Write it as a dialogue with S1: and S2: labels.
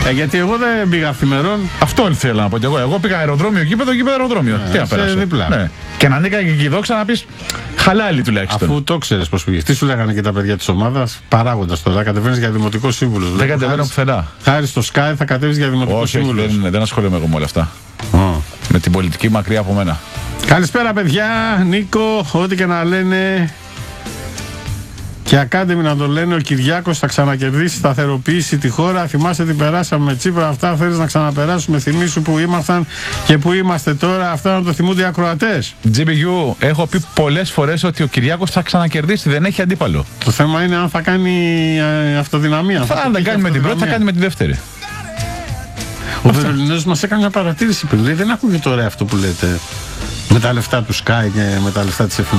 S1: Γιατί εγώ δεν πήγα αυθημερών.
S2: Αυτό ήθελα να πω κι εγώ. Εγώ πήγα αεροδρόμιο, γήπεδο, αεροδρόμιο. Τι να πέρασω.
S1: Δίπλα.
S2: Ναι. Και να ανήκα και εκεί δόξα να πει χαλάλι τουλάχιστον.
S1: Αφού το ξέρει πώ πήγε. Τι σου λέγανε και τα παιδιά τη ομάδα, παράγοντα τώρα, κατεβαίνει για δημοτικό σύμβουλο.
S2: Δεν κατεβαίνω πουθενά.
S1: Χάρη στο Sky θα κατέβει για δημοτικό σύμβουλο.
S2: Δεν ασχολούμαι εγώ με όλα αυτά. Με την πολιτική μακριά από μένα.
S1: Καλησπέρα, παιδιά. Νίκο, ό,τι και να λένε. Και Academy να το λένε, ο Κυριάκος θα ξανακερδίσει, σταθεροποιήσει τη χώρα. Θυμάστε τι περάσαμε με Τσίπρα. Αυτά θέλεις να ξαναπεράσουμε. Θυμήσου που ήμασταν και που είμαστε τώρα. Αυτά να το θυμούνται οι ακροατές.
S2: GBU, έχω πει πολλές φορές ότι ο Κυριάκος θα ξανακερδίσει. Δεν έχει αντίπαλο.
S1: Το θέμα είναι αν θα κάνει αυτοδυναμία.
S2: Αν δεν κάνει με την πρώτη, θα κάνει με τη δεύτερη.
S1: Ο Βερολινός μας έκανε μια παρατήρηση πριν. Δεν ακούγεται ωραία αυτό που λέτε. Με τα λεφτά του Sky και με τα λεφτά της εφημερίδας.